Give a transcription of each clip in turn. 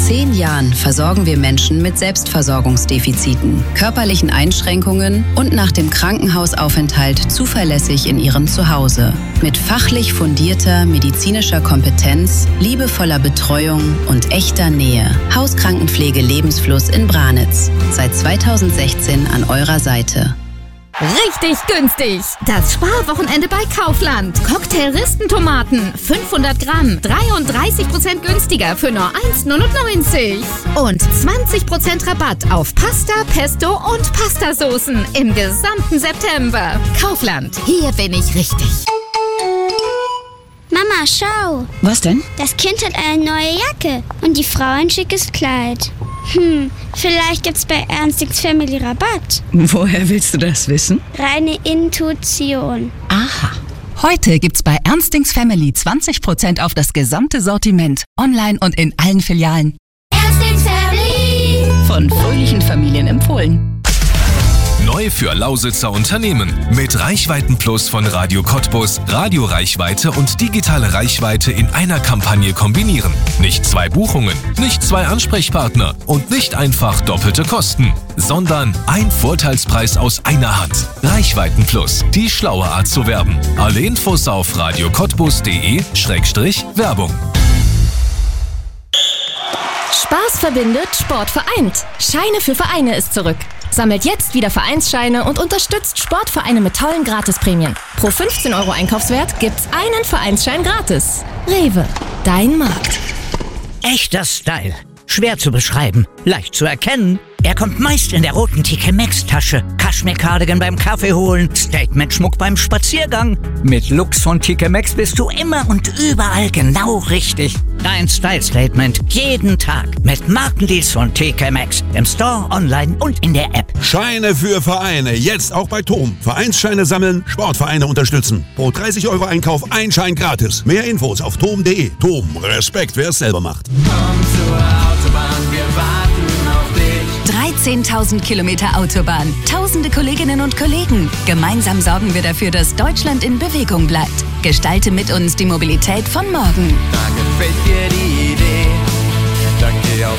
10 Jahren versorgen wir Menschen mit Selbstversorgungsdefiziten, körperlichen Einschränkungen und nach dem Krankenhausaufenthalt zuverlässig in ihrem Zuhause. Mit fachlich fundierter medizinischer Kompetenz, liebevoller Betreuung und echter Nähe. Hauskrankenpflege Lebensfluss in Branitz. Seit 2016 an eurer Seite. Richtig günstig! Das Sparwochenende bei Kaufland. Cocktail-Ristentomaten, 500 Gramm, 33% günstiger für nur 1,99. Und 20% Rabatt auf Pasta, Pesto und Pastasoßen im gesamten September. Kaufland, hier bin ich richtig. Mama, schau. Was denn? Das Kind hat eine neue Jacke und die Frau ein schickes Kleid. Vielleicht gibt's bei Ernstings Family Rabatt. Woher willst du das wissen? Reine Intuition. Aha. Heute gibt's bei Ernstings Family 20% auf das gesamte Sortiment. Online und in allen Filialen. Ernstings Family. Von fröhlichen Familien empfohlen. Neu für Lausitzer Unternehmen. Mit Reichweitenplus von Radio Cottbus, Radioreichweite und digitale Reichweite in einer Kampagne kombinieren. Nicht 2 Buchungen, nicht 2 Ansprechpartner und nicht einfach doppelte Kosten, sondern ein Vorteilspreis aus einer Hand. Reichweitenplus, die schlaue Art zu werben. Alle Infos auf radiocottbus.de/Werbung. Spaß verbindet, Sport vereint. Scheine für Vereine ist zurück. Sammelt jetzt wieder Vereinsscheine und unterstützt Sportvereine mit tollen Gratisprämien. Pro 15 € Einkaufswert gibt's einen Vereinsschein gratis. Rewe, dein Markt. Echter Style. Schwer zu beschreiben, leicht zu erkennen. Er kommt meist in der roten TK Maxx Tasche. Kaschmir-Cardigan beim Kaffee holen, Statement-Schmuck beim Spaziergang. Mit Looks von TK Maxx bist du immer und überall genau richtig. Dein Style-Statement jeden Tag mit Markendeals von TK Maxx. Im Store, online und in der App. Scheine für Vereine. Jetzt auch bei TOM. Vereinsscheine sammeln, Sportvereine unterstützen. Pro 30 € Einkauf ein Schein gratis. Mehr Infos auf tom.de. TOM. Respekt, wer es selber macht. Komm zur Autobahn, wir warten auf dich. 13.000 Kilometer Autobahn, tausende Kolleginnen und Kollegen. Gemeinsam sorgen wir dafür, dass Deutschland in Bewegung bleibt. Gestalte mit uns die Mobilität von morgen. Da gefällt dir die Idee, dann geh auf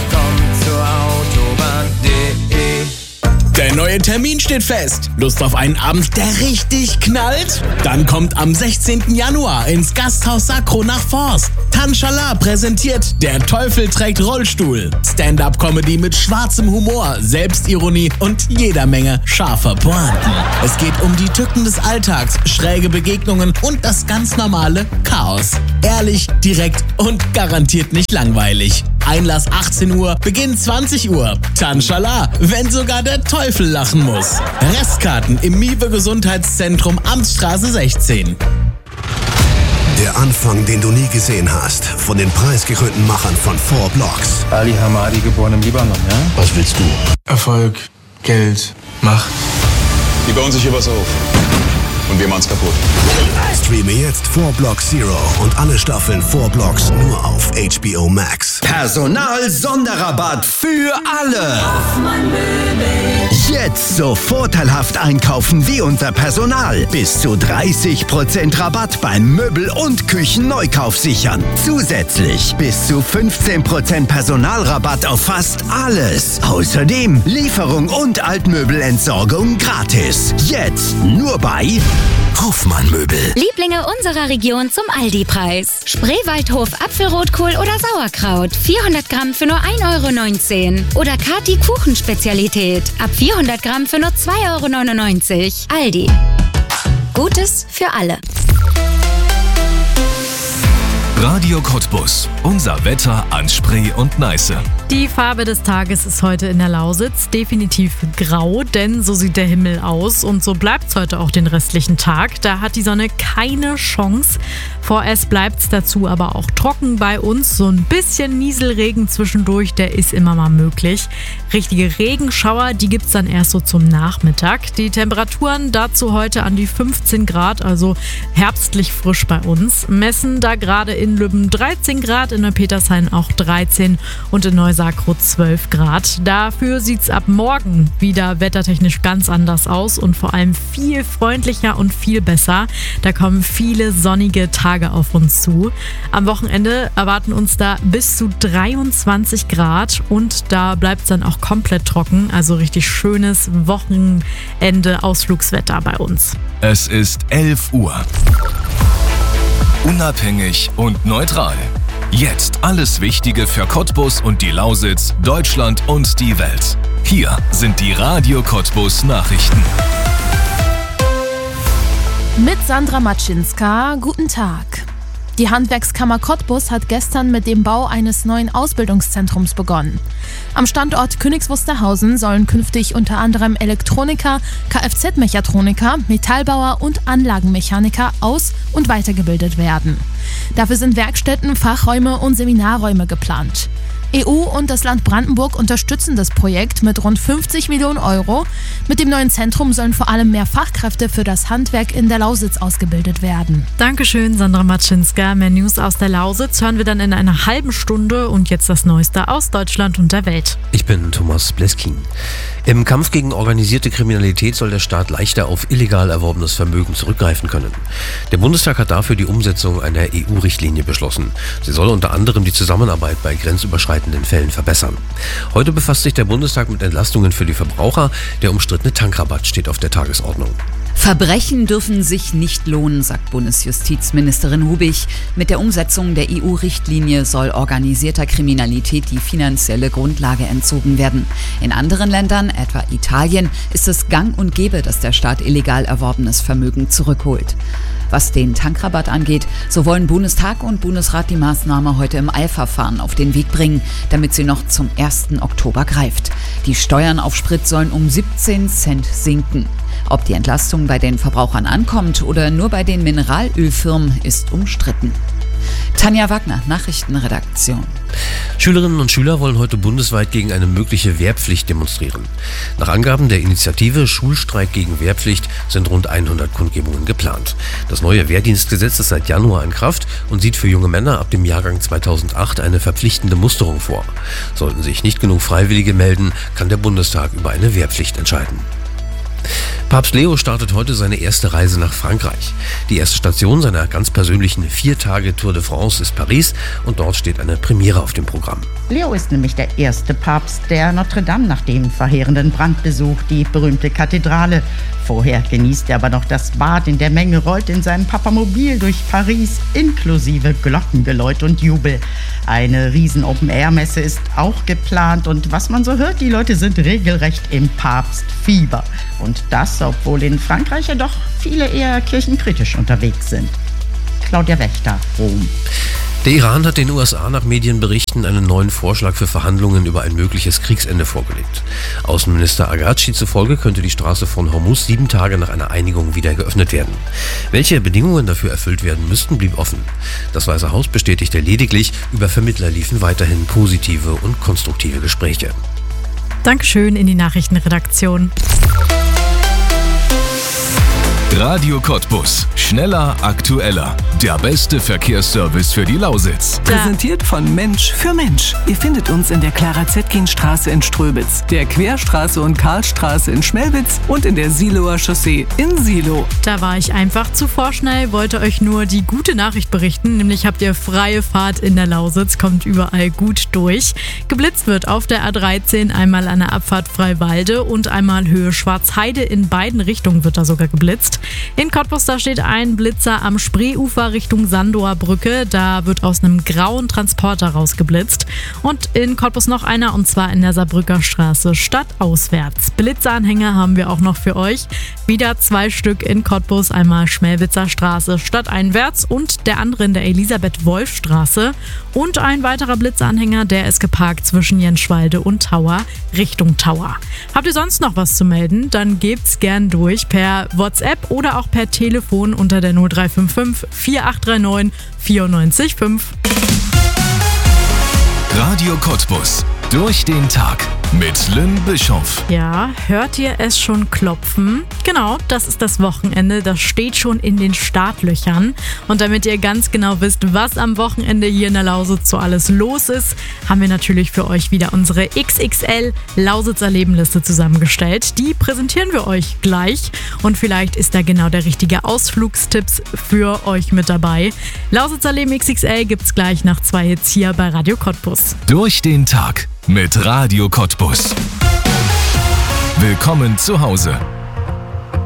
kommzurautobahn.de. Der neue Termin steht fest. Lust auf einen Abend, der richtig knallt? Dann kommt am 16. Januar ins Gasthaus Sakro nach Forst. Tanschalah präsentiert Der Teufel trägt Rollstuhl. Stand-up-Comedy mit schwarzem Humor, Selbstironie und jeder Menge scharfer Pointen. Es geht um die Tücken des Alltags, schräge Begegnungen und das ganz normale Chaos. Ehrlich, direkt und garantiert nicht langweilig. Einlass 18 Uhr, Beginn 20 Uhr. Tanschalah, wenn sogar der Teufel lachen muss. Restkarten im Miwe Gesundheitszentrum Amtsstraße 16. Der Anfang, den du nie gesehen hast, von den preisgekrönten Machern von 4 Blocks. Ali Hamadi, geboren im Libanon, ja? Was willst du? Erfolg, Geld, Macht. Die bauen sich hier was auf. Und wir machen's kaputt. Streame jetzt 4 Blocks Zero und alle Staffeln 4 Blocks nur auf HBO Max. Personal-Sonderrabatt für alle. Jetzt so vorteilhaft einkaufen wie unser Personal. Bis zu 30% Rabatt beim Möbel- und Küchenneukauf sichern. Zusätzlich bis zu 15% Personalrabatt auf fast alles. Außerdem Lieferung und Altmöbelentsorgung gratis. Jetzt nur bei Hoffmann Möbel. Lieblinge unserer Region zum Aldi-Preis. Spreewaldhof Apfelrotkohl oder Sauerkraut. 400 Gramm für nur 1,19 €. Oder Kati Kuchenspezialität. Ab 400 Gramm für nur 2,99 €. Aldi. Gutes für alle. Radio Cottbus. Unser Wetter an Spree und Neiße. Die Farbe des Tages ist heute in der Lausitz definitiv grau, denn so sieht der Himmel aus und so bleibt es heute auch den restlichen Tag. Da hat die Sonne keine Chance. Vorerst bleibt es dazu aber auch trocken bei uns. So ein bisschen Nieselregen zwischendurch, der ist immer mal möglich. Richtige Regenschauer, die gibt es dann erst so zum Nachmittag. Die Temperaturen dazu heute an die 15 Grad, also herbstlich frisch bei uns. Messen da gerade in in Lübben 13 Grad, in Neupetershain auch 13 und in Neusakro 12 Grad. Dafür sieht es ab morgen wieder wettertechnisch ganz anders aus und vor allem viel freundlicher und viel besser. Da kommen viele sonnige Tage auf uns zu. Am Wochenende erwarten uns da bis zu 23 Grad und da bleibt es dann auch komplett trocken. Also richtig schönes Wochenende Ausflugswetter bei uns. Es ist 11 Uhr. Unabhängig und neutral. Jetzt alles Wichtige für Cottbus und die Lausitz, Deutschland und die Welt. Hier sind die Radio Cottbus Nachrichten. Mit Sandra Matschinska, guten Tag. Die Handwerkskammer Cottbus hat gestern mit dem Bau eines neuen Ausbildungszentrums begonnen. Am Standort Königs Wusterhausen sollen künftig unter anderem Elektroniker, Kfz-Mechatroniker, Metallbauer und Anlagenmechaniker aus- und weitergebildet werden. Dafür sind Werkstätten, Fachräume und Seminarräume geplant. EU und das Land Brandenburg unterstützen das Projekt mit rund 50 Millionen Euro. Mit dem neuen Zentrum sollen vor allem mehr Fachkräfte für das Handwerk in der Lausitz ausgebildet werden. Dankeschön, Sandra Matschinska. Mehr News aus der Lausitz hören wir dann in einer halben Stunde und jetzt das Neueste aus Deutschland und der Welt. Ich bin Thomas Bleskin. Im Kampf gegen organisierte Kriminalität soll der Staat leichter auf illegal erworbenes Vermögen zurückgreifen können. Der Bundestag hat dafür die Umsetzung einer EU-Richtlinie beschlossen. Sie soll unter anderem die Zusammenarbeit bei grenzüberschreitenden Fällen verbessern. Heute befasst sich der Bundestag mit Entlastungen für die Verbraucher. Der umstrittene Tankrabatt steht auf der Tagesordnung. Verbrechen dürfen sich nicht lohnen, sagt Bundesjustizministerin Hubig. Mit der Umsetzung der EU-Richtlinie soll organisierter Kriminalität die finanzielle Grundlage entzogen werden. In anderen Ländern, etwa Italien, ist es gang und gäbe, dass der Staat illegal erworbenes Vermögen zurückholt. Was den Tankrabatt angeht, so wollen Bundestag und Bundesrat die Maßnahme heute im Eilverfahren auf den Weg bringen, damit sie noch zum 1. Oktober greift. Die Steuern auf Sprit sollen um 17 Cent sinken. Ob die Entlastung bei den Verbrauchern ankommt oder nur bei den Mineralölfirmen, ist umstritten. Tanja Wagner, Nachrichtenredaktion. Schülerinnen und Schüler wollen heute bundesweit gegen eine mögliche Wehrpflicht demonstrieren. Nach Angaben der Initiative Schulstreik gegen Wehrpflicht sind rund 100 Kundgebungen geplant. Das neue Wehrdienstgesetz ist seit Januar in Kraft und sieht für junge Männer ab dem Jahrgang 2008 eine verpflichtende Musterung vor. Sollten sich nicht genug Freiwillige melden, kann der Bundestag über eine Wehrpflicht entscheiden. Papst Leo startet heute seine erste Reise nach Frankreich. Die erste Station seiner ganz persönlichen 4-Tage-Tour de France ist Paris und dort steht eine Premiere auf dem Programm. Leo ist nämlich der erste Papst, der Notre Dame nach dem verheerenden Brand besucht, die berühmte Kathedrale. Vorher genießt er aber noch das Bad in der Menge, rollt in seinem Papamobil durch Paris, inklusive Glockengeläut und Jubel. Eine riesen Open-Air-Messe ist auch geplant und was man so hört, die Leute sind regelrecht im Papstfieber. Und das, obwohl in Frankreich ja doch viele eher kirchenkritisch unterwegs sind. Claudia Wächter, Rom. Der Iran hat den USA nach Medienberichten einen neuen Vorschlag für Verhandlungen über ein mögliches Kriegsende vorgelegt. Außenminister Agaci zufolge könnte die Straße von Hormuz 7 Tage nach einer Einigung wieder geöffnet werden. Welche Bedingungen dafür erfüllt werden müssten, blieb offen. Das Weiße Haus bestätigte lediglich, über Vermittler liefen weiterhin positive und konstruktive Gespräche. Dankeschön in die Nachrichtenredaktion. Radio Cottbus. Schneller, aktueller. Der beste Verkehrsservice für die Lausitz. Präsentiert von Mensch für Mensch. Ihr findet uns in der Clara-Zetkin-Straße in Ströbitz, der Querstraße und Karlstraße in Schmelwitz und in der Siloer Chaussee in Silo. Da war ich einfach zu vorschnell, wollte euch nur die gute Nachricht berichten, nämlich habt ihr freie Fahrt in der Lausitz, kommt überall gut durch. Geblitzt wird auf der A13 einmal an der Abfahrt Freiwalde und einmal Höhe Schwarzheide. In beiden Richtungen wird da sogar geblitzt. In Cottbus, da steht ein Blitzer am Spreeufer Richtung Sandower Brücke. Da wird aus einem grauen Transporter rausgeblitzt. Und in Cottbus noch einer, und zwar in der Saarbrücker Straße stadtauswärts. Blitzeranhänger haben wir auch noch für euch. Wieder 2 Stück in Cottbus. Einmal Schmelwitzer Straße stadteinwärts und der andere in der Elisabeth-Wolf-Straße. Und ein weiterer Blitzeranhänger, der ist geparkt zwischen Jenschwalde und Tauer Richtung Tauer. Habt ihr sonst noch was zu melden? Dann gebt's gern durch per WhatsApp oder auch per Telefon unter der 0355 4839 94 5. Radio Cottbus. Durch den Tag. mit Lynn Bischoff. Ja, hört ihr es schon klopfen? Genau, das ist das Wochenende. Das steht schon in den Startlöchern. Und damit ihr ganz genau wisst, was am Wochenende hier in der Lausitz so alles los ist, haben wir natürlich für euch wieder unsere XXL Lausitzer Lebenliste zusammengestellt. Die präsentieren wir euch gleich. Und vielleicht ist da genau der richtige Ausflugstipps für euch mit dabei. Lausitzer Leben XXL gibt's gleich nach 2 Hits hier bei Radio Cottbus. Durch den Tag mit Radio Cottbus. Willkommen zu Hause.